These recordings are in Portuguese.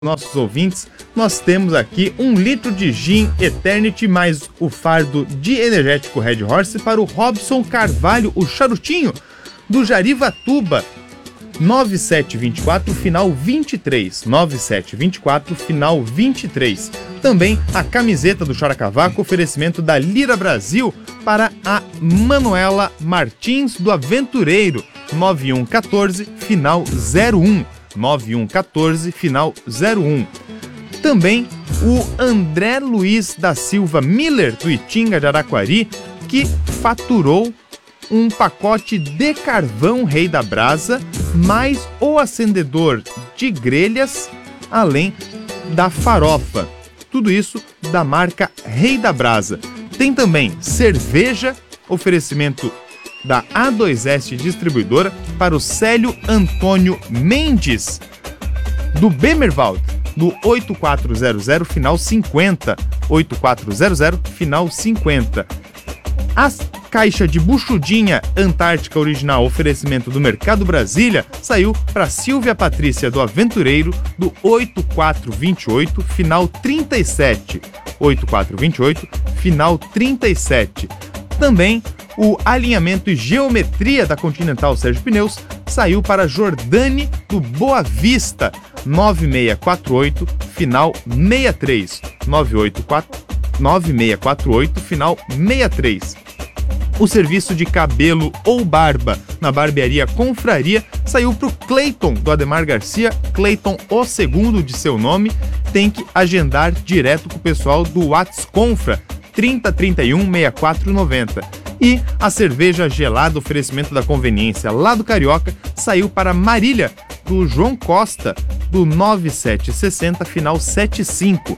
nossos ouvintes, nós temos aqui 1 litro de gin Eternity mais o fardo de energético Red Horse para o Robson Carvalho, o charutinho do Jarivatuba, 9724 final 23, 9724 final 23. Também a camiseta do Chora Cavaco, oferecimento da Lira Brasil para a Manuela Martins do Aventureiro, 9114 final 01. 9114 final 01. Também o André Luiz da Silva Miller do Itinga de Araquari, que faturou um pacote de carvão Rei da Brasa mais o acendedor de grelhas, além da farofa. Tudo isso da marca Rei da Brasa. Tem também cerveja, oferecimento da A2S Distribuidora para o Célio Antônio Mendes, do Bemerwald, do 8400 final 50, 8400 final 50. A caixa de buchudinha Antártica Original, oferecimento do Mercado Brasília, saiu para Silvia Patrícia do Aventureiro, do 8428 final 37, 8428 final 37. Também o alinhamento e geometria da Continental Sérgio Pneus saiu para Jordane do Boa Vista, 9648, final 63, 9648, final 63. O serviço de cabelo ou barba na barbearia Confraria saiu para o Cleiton do Ademar Garcia, Cleiton o segundo de seu nome, tem que agendar direto com o pessoal do Whats Confra, 3031 6490. E a cerveja gelada, oferecimento da conveniência lá do Carioca, saiu para Marília, do João Costa, do 9760, final 75.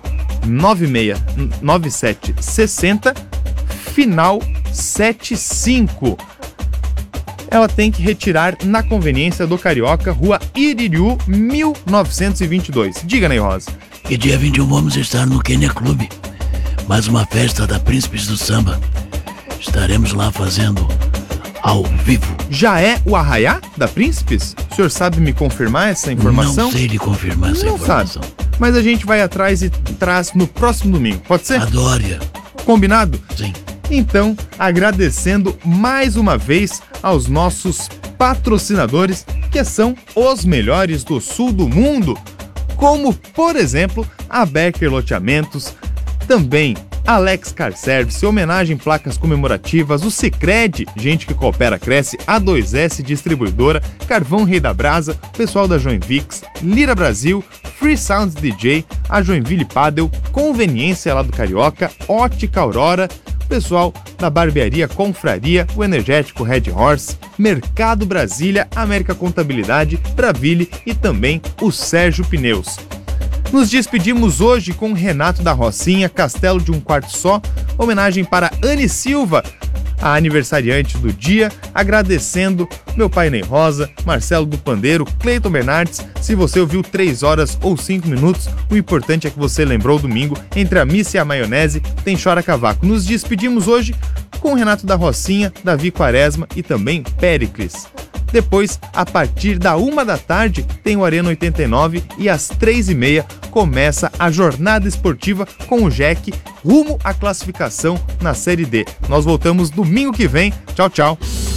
9760, final 75. Ela tem que retirar na conveniência do Carioca, Rua Iririú, 1922. Diga, Ney Rosa. E dia 21 vamos estar no Kenya Clube. Mais uma festa da Príncipes do Samba. Estaremos lá fazendo ao vivo. Já é o arraiá da Príncipes? O senhor sabe me confirmar essa informação? Não sei lhe confirmar essa informação. Sabe. Mas a gente vai atrás e traz no próximo domingo. Pode ser? Adoro. Combinado? Sim. Então, agradecendo mais uma vez aos nossos patrocinadores, que são os melhores do sul do mundo, como, por exemplo, a Becker Loteamentos, também Alex Car Service, Homenagem Placas Comemorativas, o Sicredi, gente que coopera cresce, A2S Distribuidora, Carvão Rei da Brasa, pessoal da Joinvix, Lira Brasil, Free Sounds DJ, a Joinville Padel, Conveniência lá do Carioca, Ótica Aurora, pessoal da Barbearia Confraria, o Energético Red Horse, Mercado Brasília, América Contabilidade, Braville e também o Sérgio Pneus. Nos despedimos hoje com Renato da Rocinha, Castelo de um Quarto Só, homenagem para Anne Silva, a aniversariante do dia, agradecendo meu pai Ney Rosa, Marcelo do Pandeiro, Cleiton Bernardes. Se você ouviu 3 horas ou 5 minutos, o importante é que você lembrou domingo, entre a missa e a maionese, tem Chora Cavaco. Nos despedimos hoje com Renato da Rocinha, Davi Quaresma e também Péricles. Depois, a partir da 1 da tarde, tem o Arena 89 e às 3h30 começa a jornada esportiva com o Jack rumo à classificação na Série D. Nós voltamos domingo que vem. Tchau, tchau.